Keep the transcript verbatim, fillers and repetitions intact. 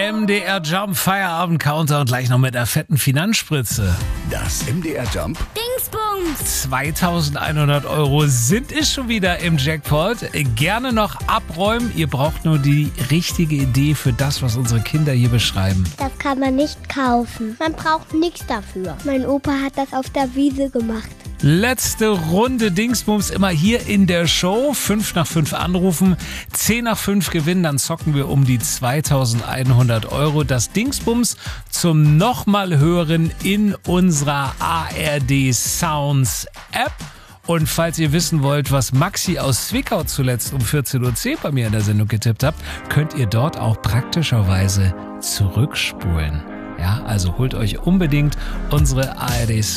M D R Jump Feierabend Counter und gleich noch mit einer fetten Finanzspritze. Das M D R Jump Dingsbums! zweitausendeinhundert Euro sind es schon wieder im Jackpot. Gerne noch abräumen. Ihr braucht nur die richtige Idee für das, was unsere Kinder hier beschreiben. Das kann man nicht kaufen. Man braucht nichts dafür. Mein Opa hat das auf der Wiese gemacht. Letzte Runde Dingsbums immer hier in der Show. fünf nach fünf anrufen, zehn nach fünf gewinnen, dann zocken wir um die zweitausendeinhundert Euro. Das Dingsbums zum nochmal hören in unserer A R D Sounds App. Und falls ihr wissen wollt, was Maxi aus Zwickau zuletzt um vierzehn Uhr zehn bei mir in der Sendung getippt habt, könnt ihr dort auch praktischerweise zurückspulen. Ja, also holt euch unbedingt unsere A R D